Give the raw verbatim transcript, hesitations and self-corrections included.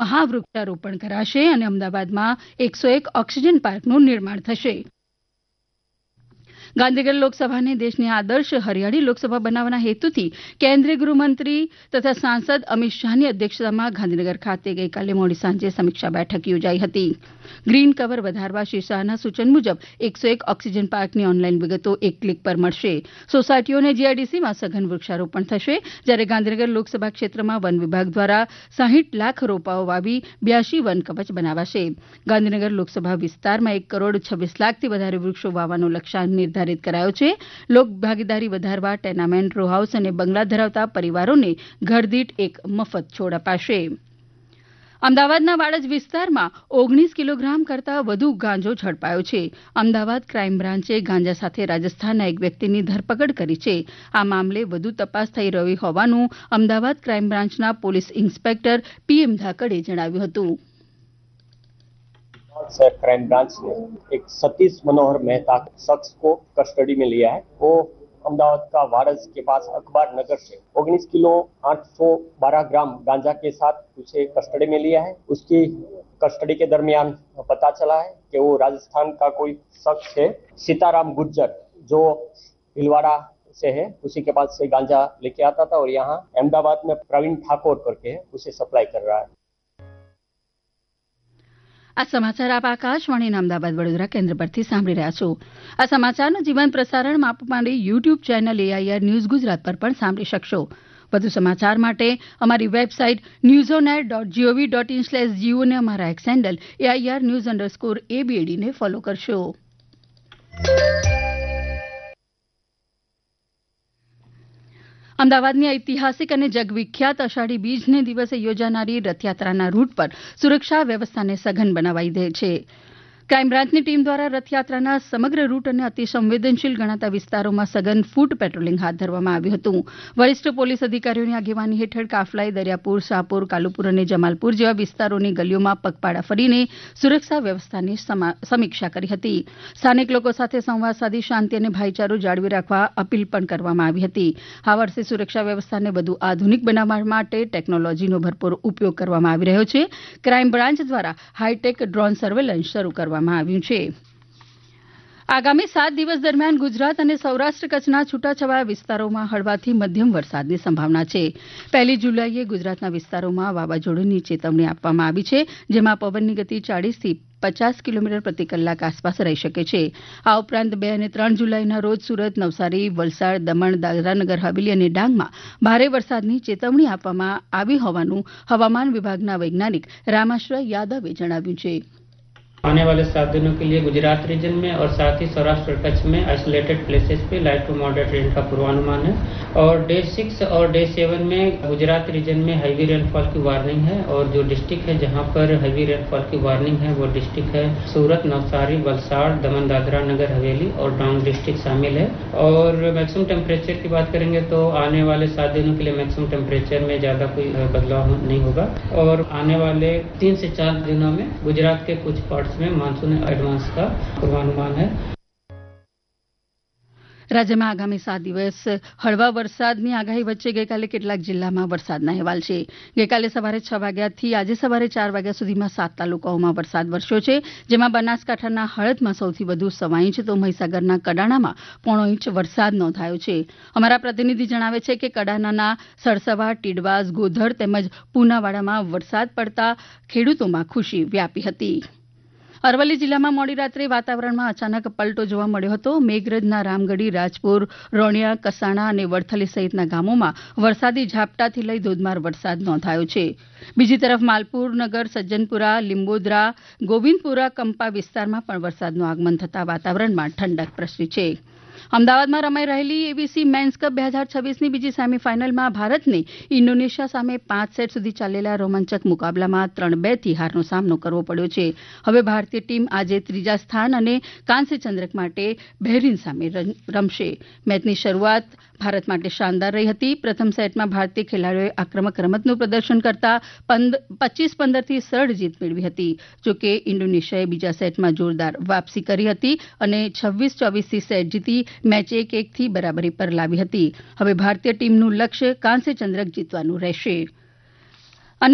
મહાવૃક્ષારોપણ કરાશે અને અમદાવાદમાં એકસો એક ઓક્સિજન પાર્કનું નિર્માણ થશે. ગાંધીનગર લોકસભાને દેશની આદર્શ હરિયાળી લોકસભા બનાવવાના હેતુથી કેન્દ્રીય ગૃહમંત્રી તથા સાંસદ અમિત શાહની અધ્યક્ષતામાં ગાંધીનગર ખાતે ગઈકાલે મોડી સાંજે સમીક્ષા બેઠક યોજાઈ હતી. ગ્રીન કવર વધારવા શ્રી શાહના સૂચન મુજબ એકસો એક ઓક્સિજન પાર્કની ઓનલાઈન વિગતો એક ક્લિક પર મળશે. સોસાયટીઓ અને જીઆઈડીસીમાં સઘન વૃક્ષારોપણ થશે, જ્યારે ગાંધીનગર લોકસભા ક્ષેત્રમાં વન વિભાગ દ્વારા સાહીઠ લાખ રોપાઓ વાવી બ્યાસી વન કવચ બનાવાશે. ગાંધીનગર લોકસભા વિસ્તારમાં એક કરોડ છવ્વીસ લાખથી વધારે વૃક્ષો વાવવાનો લક્ષ્યાંક નિર્ધારિત કરાયો છે. લોક ભાગીદારી વધારવા ટેનામેન્ટ, રો હાઉસ અને બંગલા ધરાવતા પરિવારોને ઘરદીઠ એક મફત છોડ અપાશે. અમદાવાદના વાડજ વિસ્તારમાં ઓગણીસ કિલોગ્રામ કરતાં વધુ ગાંજો ઝડપાયો છે. અમદાવાદ ક્રાઇમ બ્રાન્ચે ગાંજા સાથે રાજસ્થાનના એક વ્યક્તિની ધરપકડ કરી છે. આ મામલે વધુ તપાસ થઈ રહી હોવાનું અમદાવાદ ક્રાઇમ બ્રાન્ચના પોલીસ ઇન્સ્પેક્ટર પીએમ ધાકડે જણાવ્યું હતું. क्राइम ब्रांच ने एक सतीश मनोहर मेहता शख्स को कस्टडी में लिया है. वो अहमदाबाद का वारस के पास अखबार नगर से उन्नीस किलो आठ सौ बारह ग्राम गांजा के साथ उसे कस्टडी में लिया है. उसकी कस्टडी के दरमियान पता चला है कि वो राजस्थान का कोई शख्स है, सीताराम गुर्जर, जो भीलवाड़ा से है. उसी के पास से गांजा लेके आता था और यहाँ अहमदाबाद में प्रवीण ठाकुर करके है, उसे सप्लाई कर रहा है. આ સમાચાર આપ આકાશવાણીના અમદાવાદ વડોદરા કેન્દ્ર પરથી સાંભળી રહ્યા છો. આ સમાચારનું જીવંત પ્રસારણ આપ અમારી YouTube channel AIR news Gujarat પર પણ સાંભળી શકશો. વધુ સમાચાર માટે અમારી website news on air dot GOV dot in slash Jio અને અમારા x handle AIR news underscore એબીએડીને follow કરશો. અમદાવાદની ઐતિહાસિક અને જગવિખ્યાત અષાઢી બીજને દિવસે યોજાનારી રથયાત્રાના રૂટ પર સુરક્ષા વ્યવસ્થાને સઘન બનાવાઈ દે છે. ક્રાઇમ બ્રાન્ચની ટીમ દ્વારા રથયાત્રાના સમગ્ર રૂટ અને અતિ સંવેદનશીલ ગણાતા વિસ્તારોમાં સઘન ફૂટ પેટ્રોલિંગ હાથ ધરવામાં આવ્યું હતું. વરિષ્ઠ પોલીસ અધિકારીઓની આગેવાની હેઠળ કાફલાએ દરિયાપુર, શાહપુર, કાલુપુર અને જમાલપુર જેવા વિસ્તારોની ગલીઓમાં પગપાળા ફરીને સુરક્ષા વ્યવસ્થાની સમીક્ષા કરી હતી. સ્થાનિક લોકો સાથે સંવાદ સાધી શાંતિ અને ભાઈચારો જાળવી રાખવા અપીલ પણ કરવામાં આવી હતી. આ વર્ષે સુરક્ષા વ્યવસ્થાને વધુ આધુનિક બનાવવા માટે ટેકનોલોજીનો ભરપૂર ઉપયોગ કરવામાં આવી રહ્યો છે. ક્રાઇમ બ્રાન્ચ દ્વારા હાઈટેક ડ્રોન સર્વેલન્સ શરૂ કરવામાં આવ્યું છે. આગામી સાત દિવસ દરમિયાન ગુજરાત અને સૌરાષ્ટ્ર કચ્છના છૂટાછવાયા વિસ્તારોમાં હળવાથી મધ્યમ વરસાદની સંભાવના છે. પહેલી જુલાઈએ ગુજરાતના વિસ્તારોમાં વાવાઝોડાની ચેતવણી આપવામાં આવી છે, જેમાં પવનની ગતિ ચાળીસથી પચાસ કિલોમીટર પ્રતિ કલાક આસપાસ રહી શકે છે. આ ઉપરાંત બે અને ત્રણ જુલાઈના રોજ સુરત, નવસારી, વલસાડ, દમણ, દાદરાનગર હવેલી અને ડાંગમાં ભારે વરસાદની ચેતવણી આપવામાં આવી હોવાનું હવામાન વિભાગના વૈજ્ઞાનિક રામાશ્રય યાદવે જણાવ્યું છે. आने वाले सात दिनों के लिए गुजरात रीजन में और साथ ही सौराष्ट्र और कच्छ में आइसोलेटेड प्लेसेस पे लाइट टू मॉडरेट रेन का पूर्वानुमान है. और डे सिक्स और डे सेवन में गुजरात रीजन में हैवी रेनफॉल की वार्निंग है. और जो डिस्ट्रिक्ट है जहां पर हैवी रेनफॉल की वार्निंग है वो डिस्ट्रिक्ट है सूरत, नवसारी, वलसाड़, दमन, दादरा नगर हवेली और डांग डिस्ट्रिक्ट शामिल है. और मैक्सिमम टेम्परेचर की बात करेंगे तो आने वाले सात दिनों के लिए मैक्सिमम टेम्परेचर में ज्यादा कोई बदलाव नहीं होगा. और आने वाले तीन से चार दिनों में गुजरात के कुछ पार्ट्स में मानसून एडवांस का पूर्वानुमान है. રાજ્યમાં આગામી સાત દિવસ હળવા વરસાદની આગાહી વચ્ચે ગઈકાલે કેટલાક જિલ્લામાં વરસાદના અહેવાલ છે. ગઈકાલે સવારે છ વાગ્યાથી આજે સવારે ચાર વાગ્યા સુધીમાં સાત તાલુકાઓમાં વરસાદ વરસ્યો છે, જેમાં બનાસકાંઠાના હળદમાં સૌથી વધુ સવા ઇંચ તો મહીસાગરના કડાણામાં પોણો ઇંચ વરસાદ નોંધાયો છે. અમારા પ્રતિનિધિ જણાવે છે કે કડાણાના સળસવા, ટીડવાસ, ગોધર તેમજ પૂનાવાડામાં વરસાદ પડતા ખેડૂતોમાં ખુશી વ્યાપી હતી. અરવલ્લી જિલ્લામાં મોડી રાત્રે વાતાવરણમાં અચાનક પલટો જોવા મળ્યો હતો. મેઘરજના રામગઢી, રાજપુર, રોણિયા, કસાણા અને વડથલી સહિતના ગામોમાં વરસાદી ઝાપટાથી લઈ ધોધમાર વરસાદ નોંધાયો છે. બીજી તરફ માલપુર નગર, સજ્જનપુરા, લીંબોદરા, ગોવિંદપુરા, કંપા વિસ્તારમાં પણ વરસાદનું આગમન થતાં વાતાવરણમાં ઠંડક પ્રસરી છે. અમદાવાદમાં રમાઈ રહેલી એવીસી મેન્સ કપ બે હજાર છવ્વીસની બીજી સેમીફાઇનલમાં ભારતને ઇન્ડોનેશિયા સામે પાંચ સેટ સુધી ચાલેલા રોમાંચક મુકાબલામાં ત્રણ બે થી હારનો સામનો કરવો પડ્યો છે. હવે ભારતીય ટીમ આજે ત્રીજા સ્થાન અને કાંસ્ય ચંદ્રક માટે બહેરીન સામે રમશે. મેચની શરૂઆત ભારત માટે શાનદાર રહી હતી. પ્રથમ સેટમાં ભારતીય ખેલાડીઓએ આક્રમક રમતનું પ્રદર્શન કરતા પચીસ પંદરથી સરળ જીત મેળવી હતી. જોકે ઇન્ડોનેશિયાએ બીજા સેટમાં જોરદાર વાપસી કરી હતી અને છવ્વીસ ચોવીસથી સેટ જીતી મેચ એક એકથી બરાબરી પર લાવી હતી. હવે ભારતીય ટીમનું લક્ષ્ય કાંસ્ય ચંદ્રક જીતવાનું રહેશે.